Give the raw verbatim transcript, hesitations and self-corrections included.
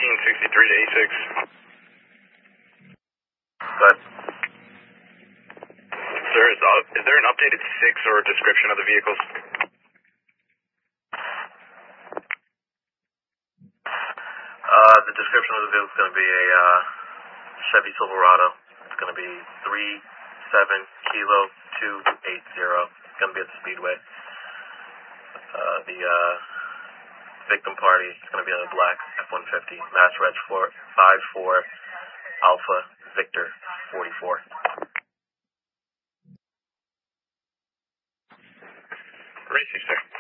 fifteen sixty-three to eighty-six. But Sir, is, uh, is there an updated six or a description of the vehicles? uh, the description of the vehicle is going to be a uh, Chevy Silverado. It's going to be three seven kilo two eight zero. It's going to be at the Speedway. Uh, the uh, victim party is going to be on a black F one fifty, Mass Reg five four Alpha Victor forty-four. Racing, sir.